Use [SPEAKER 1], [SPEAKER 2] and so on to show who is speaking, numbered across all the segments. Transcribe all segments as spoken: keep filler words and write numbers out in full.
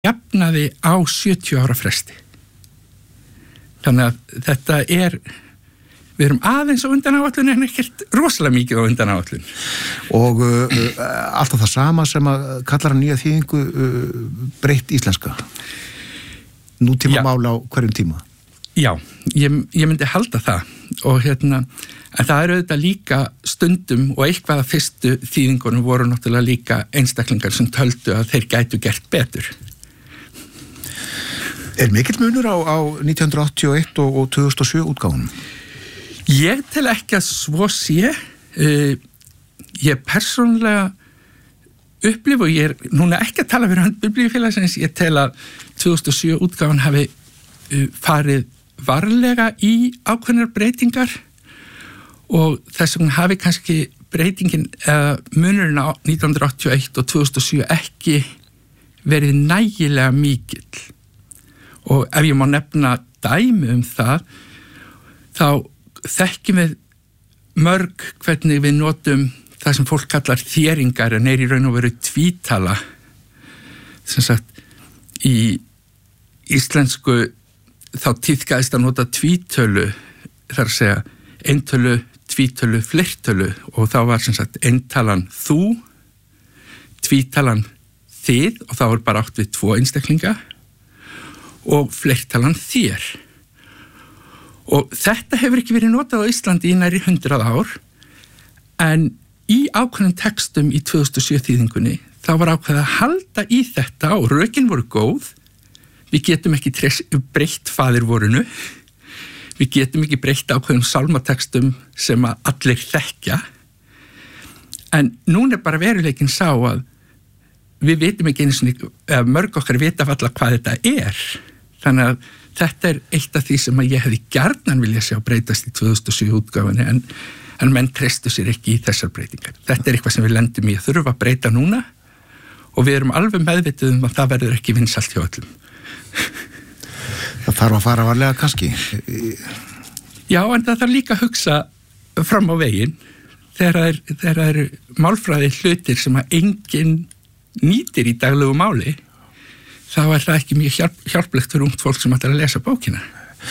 [SPEAKER 1] jafnaði á sjötíu ára fresti. Þannig að þetta er, við erum aðeins á undan áætlun en ekkert rosalega mikið á undan áætlun.
[SPEAKER 2] Og uh, alltaf það sama sem að kallar að nýja þýðingu uh, breytt íslenska? Nútíma mál á hverjum tíma?
[SPEAKER 1] Já, ég, ég myndi halda það og hérna, en það eru auðvitað líka stundum og eitthvað að fyrstu þýðingunum voru náttúrulega líka einstaklingar sem töldu að þeir gætu gert betur.
[SPEAKER 2] Er mikill munur á, á nítján hundruð áttatíu og eitt og, og tvö þúsund og sjö útgáfunum?
[SPEAKER 1] Ég tel ekki að svo sé. Uh, ég persónulega upplifu, og ég er núna ekki að tala fyrir hönd Biblíufélagsins, ég tel að tvö þúsund og sjö útgáfan hafi uh, farið varlega í ákveðnar breytingar og þess vegna hafi kannski breytingin eða uh, munurinn á nítján hundruð áttatíu og eitt og tvö þúsund og sjö ekki verið nægilega mikill. Og ef ég má nefna dæmi um það, þá þekkjum við mörg hvernig við notum það sem fólk kallar þéringar en er í raun og veru tvítala. Sem sagt, í íslensku þá tíðkaðist að nota tvítölu, þar að segja eintölu, tvítölu, fleirtölu og þá var sem sagt eintalan þú, tvítalan þið og þá var bara átt við tvo einstaklinga og fleirtalan þér. Og þetta hefur ekki verið notað á Íslandi í næri hundrað ár en í ákveðnum textum í tvö þúsund og sjö þýðingunni þá var ákveðið að halda í þetta og rökin voru góð. Við getum ekki breytt faðirvorinu, við getum ekki breytt ákveðum sálmatextum sem að allir þekkja, en núna er bara veruleikinn sá að við vitum ekki einu sinni, eða mörg okkar vita alla hvað þetta er, þannig að þetta er eitt af því sem að ég hefði gjarnan vilja sjá breytast í tvö þúsund og sjö útgáfunni, en, en menn treystu sér ekki í þessar breytingar. Þetta er eitthvað sem við lendum í að þurfa að breyta núna og við erum alveg meðvituð um að það verður ekki vinsælt hjá öllum.
[SPEAKER 2] Það þarf að fara varlega kannski.
[SPEAKER 1] Já, en það þarf líka að hugsa fram á veginn þegar það eru málfræði hlutir sem að enginn nýtir í daglegu máli, þá er það ekki mjög hjálp, hjálplegt fyrir ungt fólk sem ætlar að lesa bókina.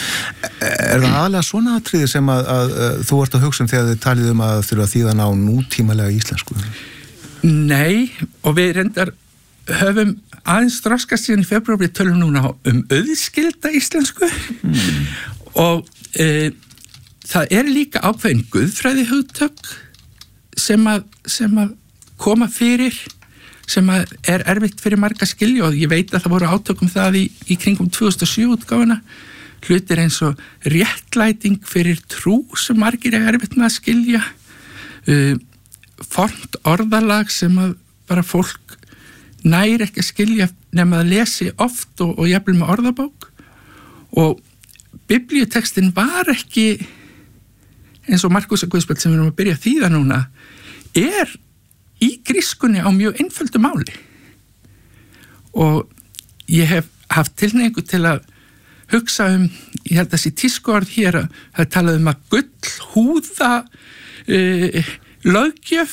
[SPEAKER 2] Er það aðlega svona atriði sem að, að, að þú ert að hugsa um þegar þið talið um að þurfa að þýða ná nútímalega íslensku? Nei,
[SPEAKER 1] og við reyndar höfum aðeins þroskast síðan í febrúar, við tölum núna um auðskilda íslensku mm. og e, það er líka ákveðin guðfræði hugtök sem að, sem að koma fyrir, sem að er erfitt fyrir marga skilja og ég veit að það voru átök um það í, í kringum tvö þúsund og sjö útgáfuna, hlutir eins og réttlæting fyrir trú sem margir er erfitt með að skilja, uh, fornt orðalag sem að bara fólk nær ekki að skilja nema að lesi oft og, og jafnvel með orðabók og biblíutextin var ekki eins og Markúsar guðspjall sem við erum að byrja að þýða núna er í grískunni á mjög einföldu máli og ég hef haft tilhneigingu til að hugsa um, ég held að þessi tískuorð hér að það er talað um að gull húða uh, löggjöf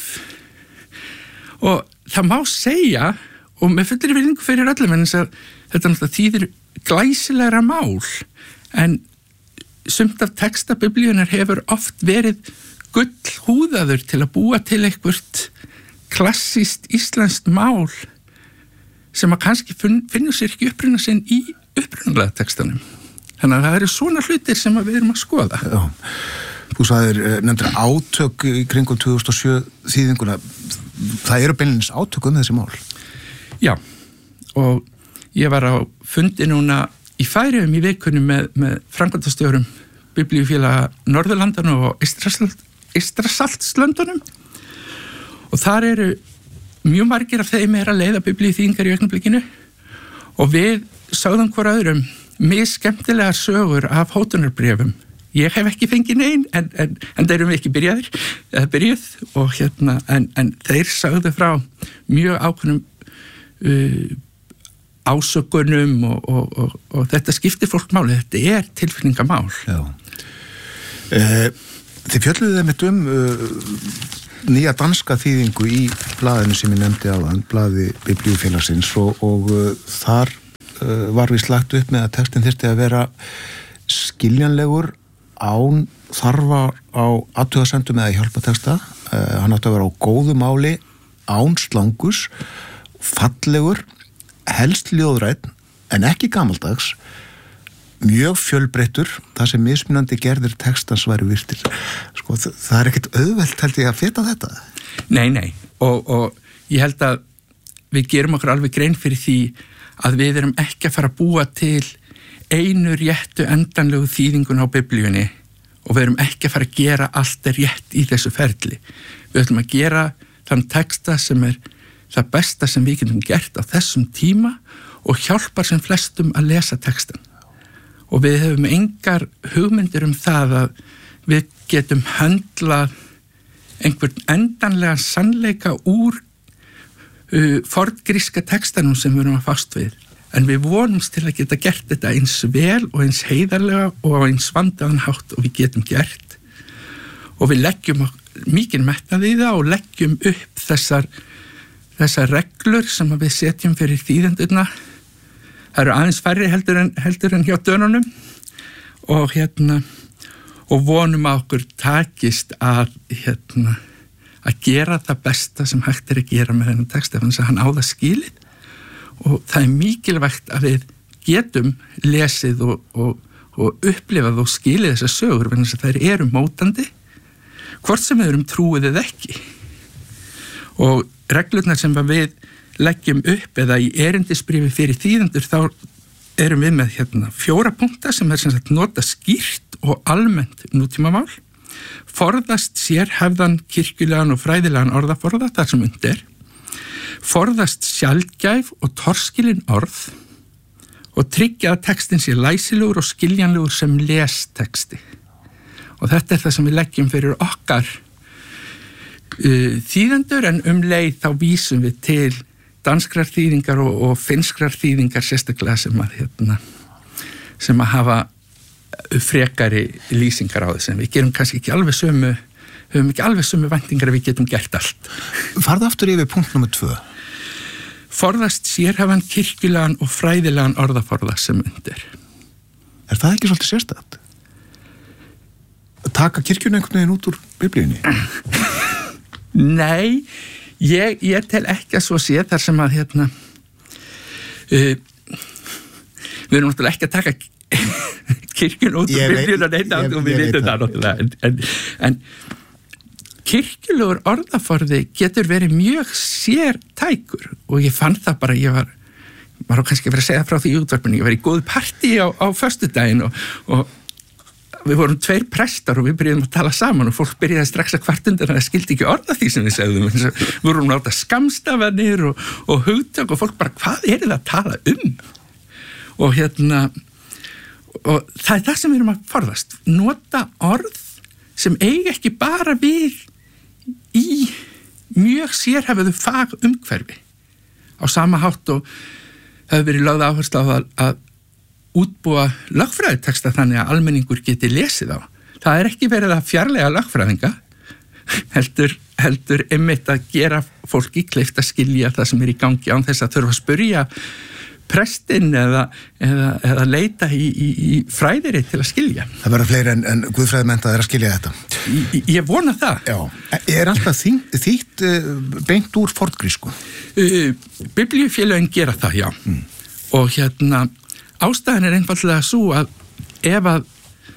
[SPEAKER 1] og það má segja og með fullri virðingu fyrir öllum en þess að þetta náttúrulega þýðir glæsilegra mál en sumt af texta biblíunar hefur oft verið gull húðaður til að búa til eitthvert klassískt íslenskt mál sem að kannski finnur sér ekki uppruna sinn í upprunalega textanum. Þannig að það eru svona hlutir sem við erum að skoða.
[SPEAKER 2] Já. Þú sagðir nefndir átök í kringum tvö þúsund og sjö þýðinguna. Það eru beinlínis átök um þessi mál.
[SPEAKER 1] Já, og ég var á fundi núna í Færeyjum í vikunni með, með framkvæmdastjórum Biblíufélaga Norðurlandana og Eystrasaltslöndunum og þar eru mjög margir af þeim er að leiða biblíuþýðingar í augnablikinu og við sögðum hver öðrum mjög skemmtilegar sögur af hótunarbréfum. Ég hef ekki fengið neinn en, en, en þeir eru ekki byrjaðir, eða byrjuð og hérna, en, en þeir sögðu frá mjög ákveðnum uh, ásökunum og, og, og, og þetta skiptir fólk máli, þetta er tilfinningamál.
[SPEAKER 2] Já. Uh, þið fjölluðu þeim eitt um uh, nýja danska þýðingu í blaðinu sem ég nefndi áðan, blaði Biblíufélagsins og, og uh, þar uh, var við slagt upp með að textin þyrfti að vera skiljanlegur án þarfa á athugasemdum eða hjálpatexta. Uh, hann átti að vera á góðu máli, án slangus, fallegur, helst ljóðrænn, en ekki gamaldags, mjög fjölbreyttur, það sem mismunandi gerðir textans væri virtir. Sko, það, það er ekkert auðvelt held ég að feta þetta.
[SPEAKER 1] Nei, nei, og, og ég held að við gerum okkur alveg grein fyrir því að við erum ekki að fara að búa til einu réttu endanlegu þýðingun á biblíunni og við erum ekki að fara að gera allt rétt í þessu ferli. Við ætlum að gera þann texta sem er það besta sem við getum gert á þessum tíma og hjálpar sem flestum að lesa textan. Og við hefum engar hugmyndir um það að við getum höndlað einhvern endanlega sannleika úr uh, forngríska textanum sem við erum að fást við. En við vonumst til að geta gert þetta eins vel og eins heiðarlega og eins vandaðan hátt og við getum gert. Og við leggjum mikið metnað í það og leggjum upp þessar, þessar reglur sem við setjum fyrir þýðendurna. Það eru aðeins færri heldur en, heldur en hjá dönunum og hérna og vonum að okkur takist að, hérna, að gera það besta sem hægt er að gera með þennan texta, þannig að hann á það skilið og það er mikilvægt að við getum lesið og, og, og upplifað og skilið þessar sögur, þannig að þær eru mótandi, hvort sem við erum trúið eða ekki. Og reglurnar sem við leggjum upp eða í erindisbrífi fyrir þýðendur, þá erum við með hérna, fjóra punkta sem er sem sagt nota skýrt og almennt nútímamál, forðast sérhæfðan kirkjulegan og fræðilegan orðaforða þar sem undir, forðast sjaldgæf og torskilin orð og tryggja að textin sé læsilegur og skiljanlegur sem lestexti. Og þetta er það sem við leggjum fyrir okkar uh, þýðendur, en um leið þá vísum við til danskrar þýðingar og, og finnskrar þýðingar sérstaklega sem að, hérna, sem að hafa frekari lýsingar á þess, en við gerum kannski ekki alveg sömu, höfum ekki alveg sömu væntingar að við getum gert allt.
[SPEAKER 2] Farðu aftur yfir punkt númer tvö.
[SPEAKER 1] Forðast sérhæfan kirkjulegan og fræðilegan orðaforða sem undir.
[SPEAKER 2] Er það ekki svolítið sérstakt? Taka kirkjuna einhvern veginn út úr biblíunni?
[SPEAKER 1] Nei, ég, ég tel ekki að svo sé þar sem að hérna uh, við erum náttúrulega ekki að taka kirkjun út úr biblíunni og við vitum það náttúrulega en, en, en kirkjulegur orðaforði getur verið mjög sértækur og ég fann það bara, ég var maður á kannski að vera að segja frá því í útvarpinu, ég var í góðu partí á, á föstudaginn og, og við vorum tveir prestar og við byrjuðum að tala saman og fólk byrjaði strax að kvart undan að það skildi ekki orða því sem við segðum. Við vorum láta skammstafanir og, og hugtök og fólk bara, hvað er það að tala um? Og hérna, og það er það sem við erum að forðast. Nota orð sem eiga ekki bara við í mjög sérhæfðu fagumhverfi. Á sama hátt og það hefur verið lögð áherslu á að, að útbúa lögfræðiteksta þannig að almenningur geti lesið á. Það er ekki verið að fjarlæga lögfræðinga, heldur, heldur einmitt að gera fólki kleift að skilja það sem er í gangi án þess að þurfa að spyrja prestinn eða, eða, eða leita í, í, í fræðiri til að skilja.
[SPEAKER 2] Það verður fleiri en, en guðfræðimenntaðir að skilja þetta.
[SPEAKER 1] Ég, ég vona það.
[SPEAKER 2] Já. Er alltaf þýtt, þýtt uh, beint úr forngrísku?
[SPEAKER 1] Uh, Biblíufélögin gera það, já. Mm. Og hérna ástæðan er einfallega svo að ef að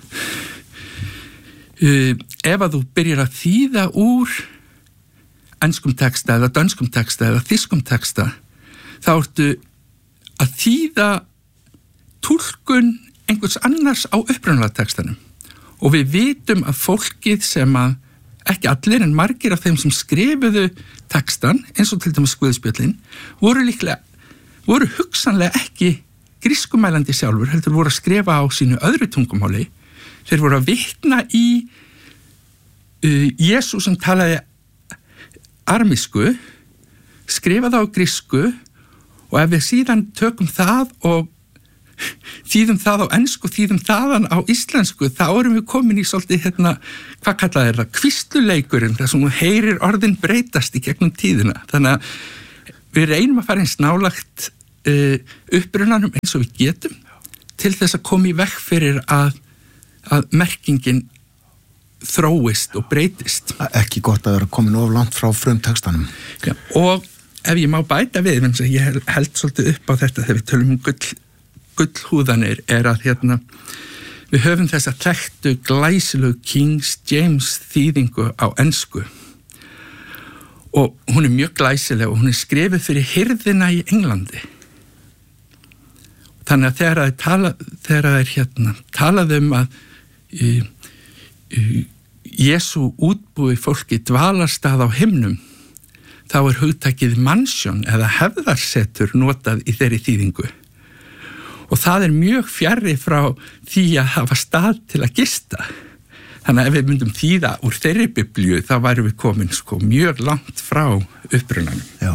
[SPEAKER 1] uh, ef að þú byrjar að þýða úr enskum texta eða dönskum texta eða þýskum texta þá ertu að þýða túlkun einhvers annars á upprunalega textanum og við vitum að fólkið sem að ekki allir en margir af þeim sem skrifuðu textan eins og til dæmis Guðspjöllin voru líklega voru hugsanlega ekki grískumælandi sjálfur, heldur voru að skrifa á sínu öðru tungumáli. Þeir voru að vitna í uh, Jesú sem talaði armisku, skrifaði á grísku og ef við síðan tökum það og þýðum það á ensku, þýðum þaðan á íslensku, þá erum við komin í svolítið, hérna, hvað kallaði það, kvistluleikurinn, þar sem þú heyrir orðin breytast í gegnum tíðina. Þannig að við reynum að fara eins nálagt uh, upprunanum eins og við getum til þess að koma í veg fyrir að, að merkingin þróist og breytist.
[SPEAKER 2] Ekki gott að vera komin of langt frá frumtextanum.
[SPEAKER 1] Já, og ef ég má bæta við, menn sem ég held svolítið upp á þetta þegar við tölum um gull, gullhúðanir, er að hérna, við höfum þessa þekktu glæsilegu King James þýðingu á ensku og hún er mjög glæsileg og hún er skrifið fyrir hirðina í Englandi. Þannig að þegar það er, tala, þegar það er hérna, talað um að uh, uh, Jesú útbúi fólki dvalarstað á himnum, þá er hugtakið mannsjón eða hefðarsetur notað í þeirri þýðingu. Og það er mjög fjarri frá því að hafa stað til að gista. Þannig að ef við myndum þýða úr þeirri biblíu, þá værum við komin sko mjög langt frá upprunanum.
[SPEAKER 2] Já.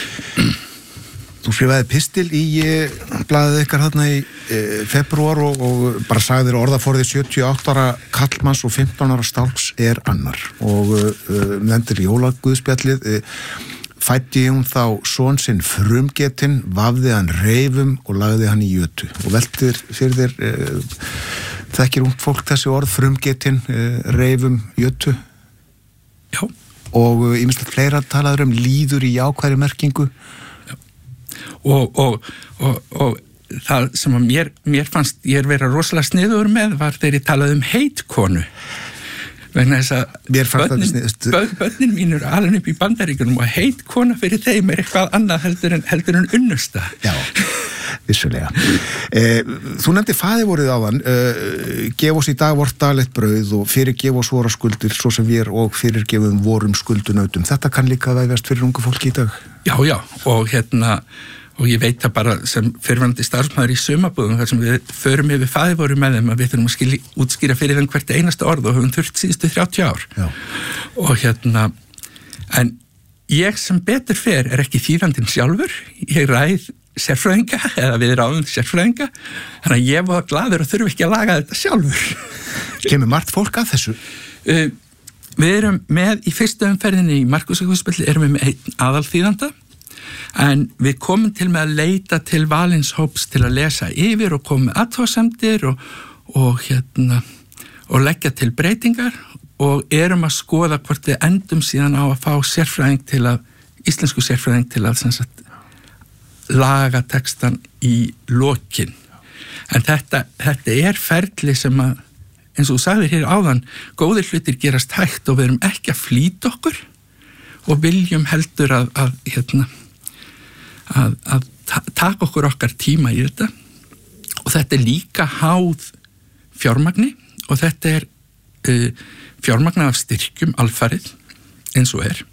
[SPEAKER 2] Þú skrifaði pistil í blaðið ykkar þarna í e, februar og, og bara sagði þér orðaforði sjötíu og átta ára kallmanns og fimmtán ára stálks er annar og e, nefndir jólaguðspjallið e, fætti hún þá son sinn frumgetinn, vafði hann reifum og lagði hann í jötu og veltir fyrir þér e, þekkir ungt fólk þessi orð frumgetinn, e, reifum, jötu?
[SPEAKER 1] Já.
[SPEAKER 2] Og ýmislegt fleira talaður um líður í jákvæðri merkingu.
[SPEAKER 1] Og, og, og, og það sem að mér, mér fannst ég er vera rosalega sniður með var þegar ég talaði um heitkonu vegna þess að börnin, börn, börnin mínur alveg upp í Bandaríkjunum og heitkona fyrir þeim er eitthvað annað heldur en, heldur en unnusta.
[SPEAKER 2] Já, vissulega. Eh, þú nefndi faðirvorið áðan, eh, gef oss í dag vort daglegt brauð og fyrirgef oss vora skuldir svo sem við og fyrirgefum vorum skuldunautum. Þetta kann líka vægast fyrir ungu fólki í dag.
[SPEAKER 1] Já, já, og hérna og ég veit það bara sem fyrrverandi starfsmaður í sumarbúðum þar sem við förum yfir faðirvoru með þeim að við þurfum að skilja, útskýra fyrir þeim hvert einasta orð og höfum þurft síðustu þrjátíu ár. Já. Og hérna, en ég sem betur fer er ekki þýðandinn sjálfur, ég ræð sérfræðinga eða við ráðum sérfræðinga, þannig að ég var glaður og þurfi ekki að laga þetta sjálfur.
[SPEAKER 2] Kemur margt fólk að þessu?
[SPEAKER 1] Uh, við erum með, í fyrstu umferðinni í Markúsarguðspjalli erum við með einn aðalþýðanda, en við komum til með að leita til valinshóps til að lesa yfir og koma með athugasemdir og, og, hérna, og leggja til breytingar og erum að skoða hvort við endum síðan á að fá sérfræðing til að, íslensku sérfræðing til að sem sagt, laga textan í lokin. En þetta, þetta er ferli sem að, eins og þú sagðir hér áðan, góðir hlutir gerast hægt og við erum ekki að flýta okkur og viljum heldur að, að hérna, að, að taka okkur okkar tíma í þetta og þetta er líka háð fjármagni og þetta er uh, fjármagna af styrkjum alfarið eins og er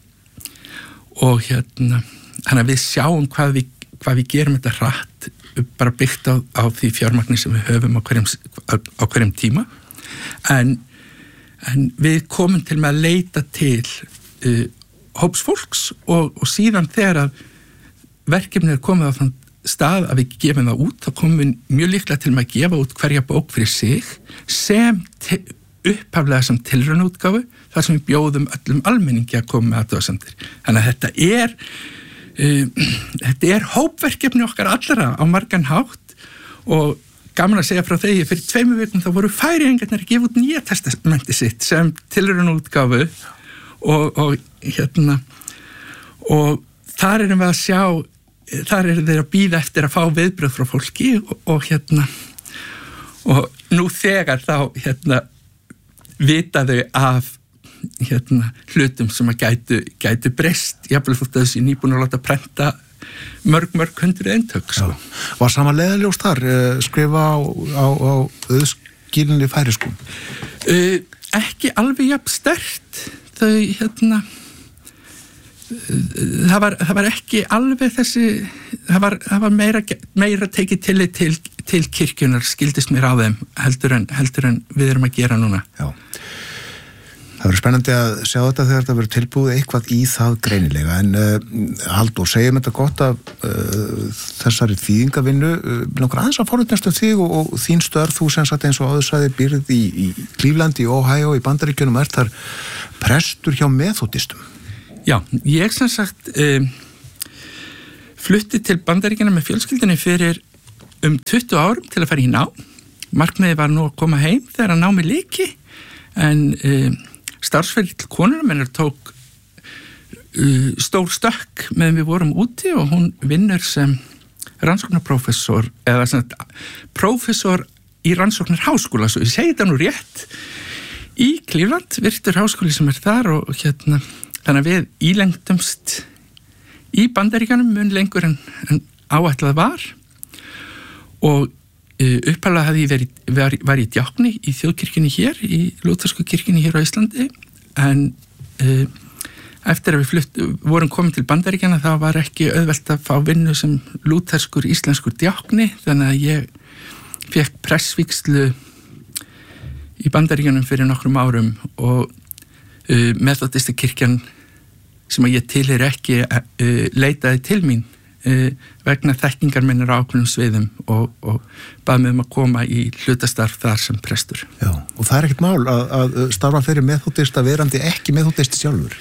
[SPEAKER 1] og hérna þannig að við sjáum hvað við, hvað við gerum þetta hratt bara byggt á, á því fjármagni sem við höfum á hverjum, á hverjum tíma en, en við komum til með að leita til uh, hóps fólks og, og síðan þegar að verkefni er komið á þann stað að við gefum það út, þá komum við mjög líklega til með að gefa út hverja bók fyrir sig sem te- upphaflega sem tilraunútgáfu, þar sem við bjóðum öllum almenningi að koma með athugasemdir. Þannig að þetta er uh, þetta er hópverkefni okkar allra á margan hátt og gaman að segja frá þegar fyrir tveimur vikum þá voru Færeyingarnir að gefa út Nýja testamenti sitt sem tilraunútgáfu og, og hérna og þar erum við að sjá þar eru þeir að bíða eftir að fá viðbröð frá fólki og, og hérna og nú þegar þá hérna vita þau af hérna hlutum sem að gætu, gætu breyst, jafnvel fólk að þessi nýbúin að láta prenta mörg, mörg hundru eintök. Sko.
[SPEAKER 2] Var sama leiðaljós þar, skrifa á, á, á auðskýrinni færiskum?
[SPEAKER 1] Uh, ekki alveg jafn sterkt, þau hérna Það var, það var ekki alveg þessi, það var, það var meira, meira tekið tillit til, til kirkjunar, skildist mér á þeim heldur en, heldur en við erum að gera núna.
[SPEAKER 2] Já. Það verður spennandi að sjá þetta þegar þetta verður tilbúið eitthvað í það greinilega en uh, Halldór, segjum þetta gott af uh, þessari þýðingavinnu uh, langar aðeins að forutnast um þig og, og þín störf, þú sem sagt eins og áðursæði býrð í, í Cleveland, í Ohio, í Bandaríkjunum er þar prestur hjá methodistum.
[SPEAKER 1] Já, ég sem sagt um, flutti til Bandaríkjanna með fjölskyldunni fyrir um tuttugu árum til að fara í nám. Markmiðið var nú að koma heim þegar að námi lyki, en uh, starfsferill konunum hennar tók uh, stór stökk meðan við vorum úti og hún vinnur sem rannsóknarprófessor, eða sem prófessor í rannsóknar háskóla, svo ég segi þetta nú rétt, í Cleveland, virtur háskóli sem er þar og hérna, þannig að við ílengdumst í Bandaríkjanum mun lengur en, en áætlað var og uh, upphaflega hafði ég verið, var, var í djákni í þjóðkirkjunni hér, í lúthersku kirkjunni hér á Íslandi, en uh, eftir að við flutt, vorum komin til Bandaríkjanna þá var ekki auðvelt að fá vinnu sem lútherskur íslenskur djákni, þannig að ég fékk pressvíkslu í Bandaríkjunum fyrir nokkrum árum og uh, metodistakirkjan sem að ég tilheyri ekki uh, leitaði til mín uh, vegna þekkingar minnar á ákveðnum sviðum og, og bað mig um að koma í hlutastarf þar sem prestur.
[SPEAKER 2] Já, og það er ekkert mál að, að starfa fyrir metodista verandi ekki metodisti sjálfur.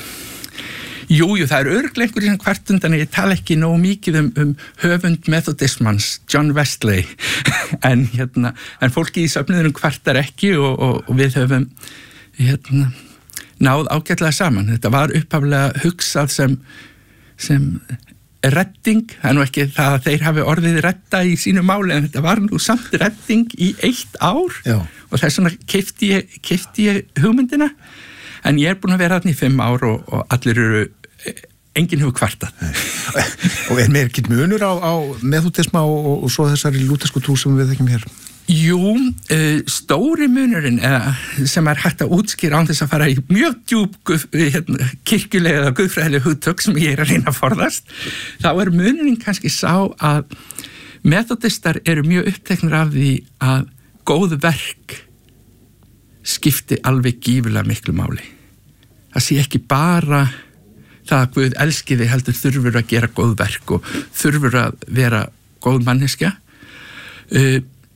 [SPEAKER 1] Jú, jú, það er örugglega einhverjum sem kvartund en ég tala ekki nógu mikið um, um höfund metodismans, John Wesley en, hérna, en fólki í söfniðurum kvartar ekki og, og, og við höfum hérna, náð ágætlega saman. Þetta var upphaflega hugsað sem, sem redding, það er nú ekki það að þeir hafi orðið redda í sínu máli en þetta var nú samt redding í eitt ár
[SPEAKER 2] Já.
[SPEAKER 1] Og þess vegna keypti ég, keypti ég hugmyndina en ég er búin að vera þarna í fimm ár og, og allir eru, enginn hefur kvartað.
[SPEAKER 2] Og er mér ekki munur á, á metodisma og, og svo þessari lúthersku trú sem við þekkjum hér?
[SPEAKER 1] Jú, uh, stóri munurinn eða, sem er hægt að útskýra án þess að fara í mjög djúp guð, hérna, kirkjulega eða guðfræðilega hugtök sem ég er að reyna að forðast, þá er munurinn kannski sá að metodistar eru mjög uppteknir af því að góð verk skipti alveg gífurlega miklu máli. Það sé ekki bara það að Guð elski þig heldur þurfur að gera góð verk og þurfur að vera góð manneskja uh,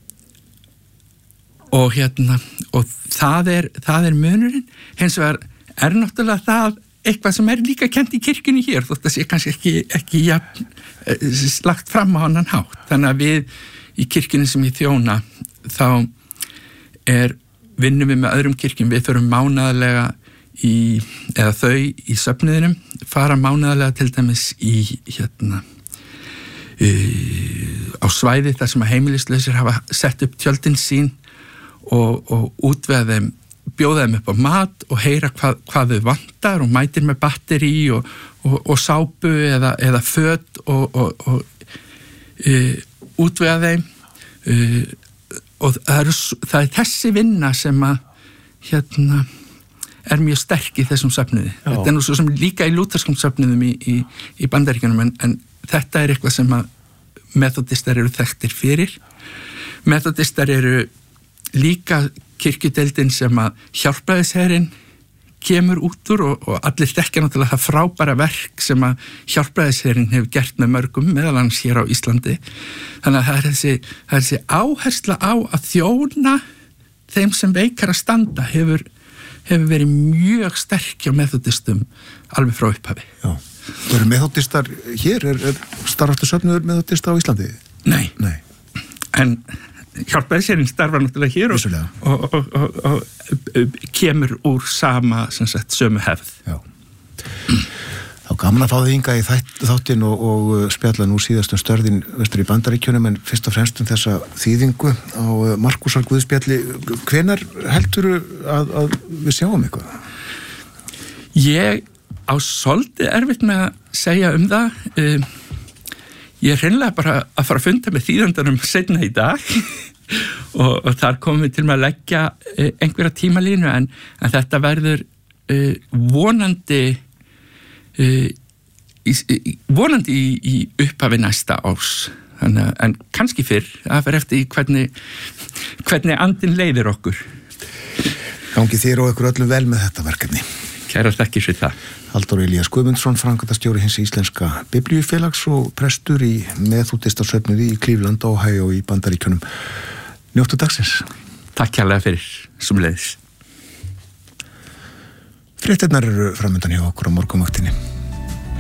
[SPEAKER 1] og hérna og það er, það er munurinn. Hins vegar er náttúrulega það eitthvað sem er líka kennt í kirkjunni hér þótt að sé kannski ekki, ekki ja, slagt fram á annan hátt. Þannig að við í kirkjunni sem ég þjóna þá er vinnum við með öðrum kirkjum, við förum mánaðarlega í, eða þau í söfniðinum, fara mánaðarlega til dæmis í hérna uh, á svæði þar sem að heimilislausir hafa sett upp tjöldin sín og, og útveða þeim, bjóða þeim upp á mat og heyra hvað, hvað þau vantar og mætir með batteri og, og, og sápu eða, eða föt og, og, og uh, útveða þeim uh, og það er, það er þessi vinna sem að hérna er mjög sterk í þessum söfniði. Já. Þetta er nú svo sem líka í lútherskum söfniðum í, í, í Bandaríkjunum en, en þetta er eitthvað sem að metodistar eru þekktir fyrir. Metodistar eru líka kirkjudeildin sem að hjálpræðisherinn kemur út úr og, og allir þekkja náttúrulega það frábæra verk sem að hjálpræðisherinn hefur gert með mörgum meðal annars hér á Íslandi. Þannig að það er þessi, það er þessi áhersla á að þjóna þeim sem veikar að standa hefur, hefur verið mjög sterk hjá metodistum alveg frá upphafi. Já.
[SPEAKER 2] Það eru metodistar hér? Er, er starfstu söfnuður metodista á Íslandi?
[SPEAKER 1] Nei.
[SPEAKER 2] Nei.
[SPEAKER 1] En hjálpræðisherinn starfar náttúrulega hér og, og, og, og, og kemur úr sama sem sagt, sömu hefð.
[SPEAKER 2] Já. Þá gaman að fá þig hingað í þáttinn og, og spjalla nú síðast um störðin vestur í Bandaríkjunum en fyrst og fremst um þessa þýðingu á Markúsar Guðspjalli. Hvenær heldurðu að, að við sjáum eitthvað?
[SPEAKER 1] Ég á svolítið erfitt með að segja um það. Um, Ég er hreinlega bara að fara að funda með þýðandanum seinna í dag og, og þar komum við til með að leggja uh, einhverja tímalínu en, en þetta verður uh, vonandi uh, í, vonandi í, í upphafi næsta árs. Þannig, en kannski fyrr, það fer eftir í hvernig, hvernig andinn leiðir okkur.
[SPEAKER 2] Gangi þér og ykkur öllum vel með þetta verkefni.
[SPEAKER 1] Kærar þakkir fyrir það.
[SPEAKER 2] Halldór Elías Guðmundsson, framkvæmdastjóri hins íslenska biblíufélags og prestur í metodistasöfnuði í Cleveland, Ohio í Bandaríkjunum. Njóttu dagsins.
[SPEAKER 1] Takk kærlega fyrir, sumleiðis.
[SPEAKER 2] Fréttirnar eru framöndan hjá okkur á morgunvaktinni.